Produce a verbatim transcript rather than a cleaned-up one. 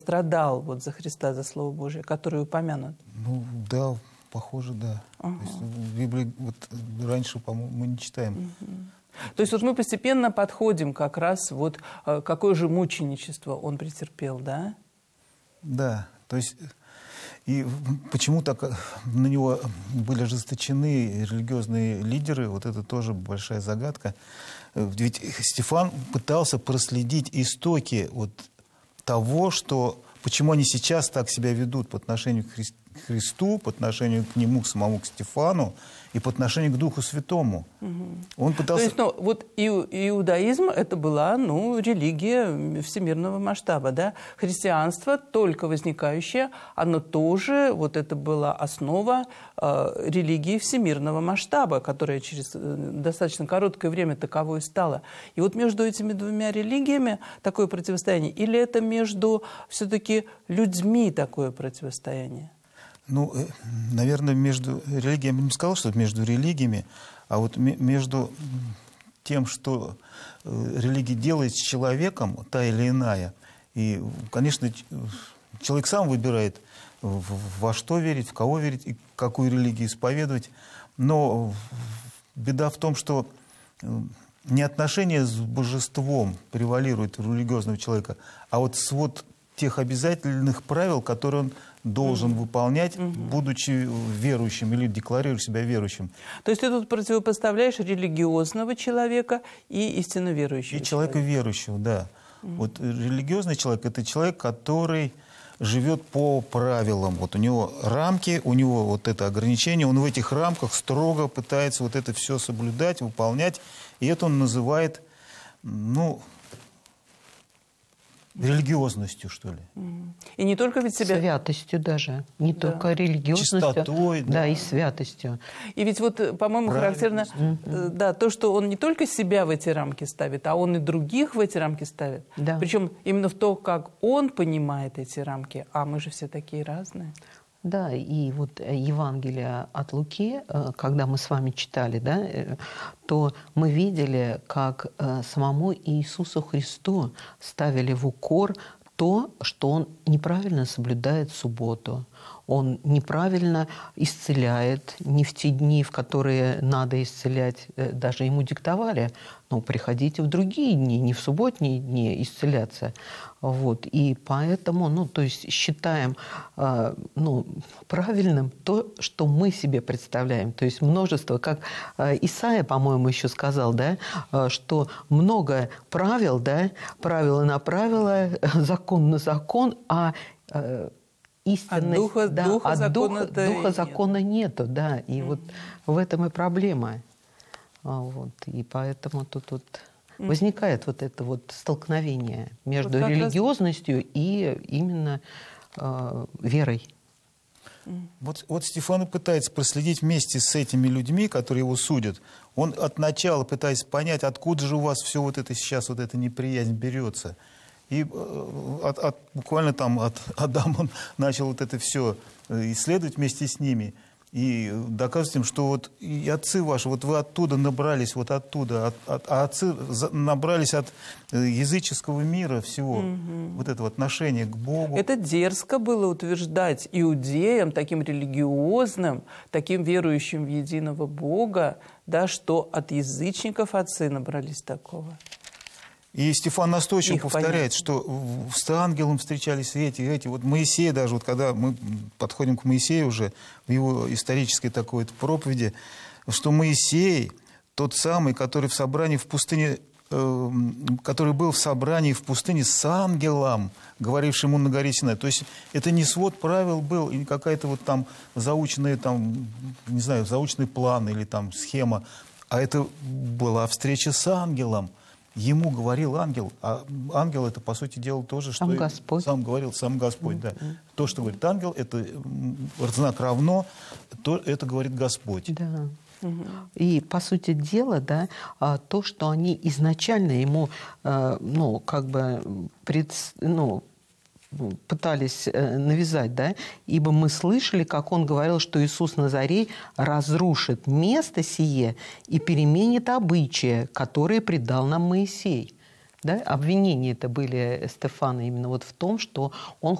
страдал вот за Христа, за Слово Божие, который упомянут? Ну, да, похоже, да. Ага. То есть в Библии вот раньше, по-моему, мы не читаем. Угу. То есть вот мы постепенно подходим как раз вот какое же мученичество он претерпел, да? Да, то есть и почему так на него были ожесточены религиозные лидеры, вот это тоже большая загадка. Ведь Стефан пытался проследить истоки вот того, что, почему они сейчас так себя ведут по отношению к Христу, по отношению к нему, к самому к Стефану и по отношению к Духу Святому. Угу. Он пытался... То есть, ну, вот иу, иудаизм это была, ну, религия всемирного масштаба, да? Христианство, только возникающее, оно тоже, вот это была основа э, религии всемирного масштаба, которая через э, достаточно короткое время таковой стала. И вот между этими двумя религиями такое противостояние, или это между все-таки людьми такое противостояние? Ну, наверное, между религиями, я бы не сказал, что между религиями, а вот между тем, что религия делает с человеком, та или иная. И, конечно, человек сам выбирает, во что верить, в кого верить и какую религию исповедовать. Но беда в том, что не отношения с божеством превалирует у религиозного человека, а вот свод тех обязательных правил, которые он должен mm-hmm. выполнять, mm-hmm. будучи верующим или декларируя себя верующим. То есть ты тут противопоставляешь религиозного человека и истинно верующего и человека. И человека верующего, да. Mm-hmm. Вот религиозный человек – это человек, который живет по правилам. Вот у него рамки, у него вот это ограничение, он в этих рамках строго пытается вот это все соблюдать, выполнять. И это он называет, ну... религиозностью, что ли. И не только ведь себя... Святостью даже. Не да. только религиозностью. Чистотой. Да, да, и святостью. И ведь вот, по-моему, характерно mm-hmm. да, то, что он не только себя в эти рамки ставит, а он и других в эти рамки ставит. Да. Причем именно в то, как он понимает эти рамки. А мы же все такие разные. Да, и вот Евангелие от Луки, когда мы с вами читали, да, то мы видели, как самому Иисусу Христу ставили в укор то, что Он неправильно соблюдает субботу. Он неправильно исцеляет, не в те дни, в которые надо исцелять, даже ему диктовали, ну, приходите в другие дни, не в субботние дни исцеляться. Вот. И поэтому, ну, то есть считаем э, ну, правильным то, что мы себе представляем. То есть множество, как э, Исаия, по-моему, еще сказал, да, э, что много правил, да, правила на правила, закон на закон, а э, истинность, от духа, да, духа от закона, духа, духа нет. закона нету, да, и mm-hmm. вот в этом и проблема. Вот. И поэтому тут вот mm-hmm. возникает вот это вот столкновение между вот религиозностью раз... и именно э, верой. Mm-hmm. Вот, вот Стефан пытается проследить вместе с этими людьми, которые его судят. Он от начала пытается понять, откуда же у вас все вот это сейчас, вот эта неприязнь берется. И от, от, буквально там от Адама он начал вот это все исследовать вместе с ними. И доказывать им, что вот и отцы ваши, вот вы оттуда набрались, вот оттуда, от, от, а отцы набрались от языческого мира всего, угу. вот этого отношения к Богу. Это дерзко было утверждать иудеям, таким религиозным, таким верующим в единого Бога, да, что от язычников отцы набрались такого. И Стефан настойчиво Их повторяет, понятно. Что с ангелом встречались эти, эти. Вот Моисей даже, вот когда мы подходим к Моисею уже, в его исторической такой вот проповеди, что Моисей, тот самый, который в собрании в пустыне, э, который был в собрании в пустыне с ангелом, говорившим ему на горе Синай. То есть это не свод правил был, и не какая-то вот там заученная, там, не знаю, заученный план или там схема, а это была встреча с ангелом. Ему говорил ангел, а ангел это, по сути дела, тоже, что сам Господь. Сам говорил сам Господь, mm-hmm. да. То, что говорит ангел, это знак равно, то, это говорит Господь. Да. Mm-hmm. И, по сути дела, да, то, что они изначально ему, ну, как бы, пред, ну, пытались навязать, да, ибо мы слышали, как он говорил, что Иисус Назарей разрушит место сие и переменит обычаи, которые предал нам Моисей. Да? Обвинения это были Стефана именно вот в том, что он